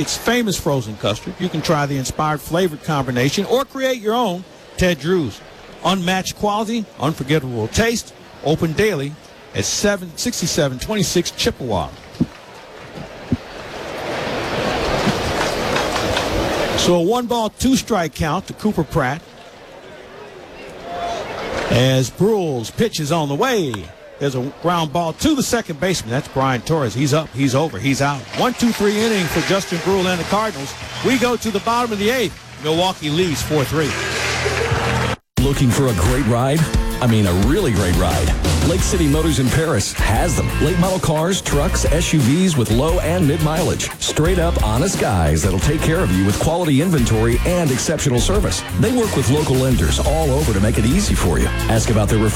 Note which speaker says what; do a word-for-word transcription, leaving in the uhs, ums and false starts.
Speaker 1: Market's famous frozen custard. You can try the inspired flavored combination or create your own. Ted Drew's. Unmatched quality, unforgettable taste. Open daily at seven sixty-seven twenty-six Chippewa. So a one-ball, two-strike count to Cooper Pratt. As Brule's pitch is on the way. There's a ground ball to the second baseman. That's Brian Torres. He's up, he's over, he's out. One, two, three inning for Justin Brule and the Cardinals. We go to the bottom of the eighth. Milwaukee leads four three.
Speaker 2: Looking for a great ride? I mean, a really great ride. Lake City Motors in Paris has them. Late model cars, trucks, S U Vs with low and mid mileage. Straight up honest guys that'll take care of you with quality inventory and exceptional service. They work with local lenders all over to make it easy for you. Ask about their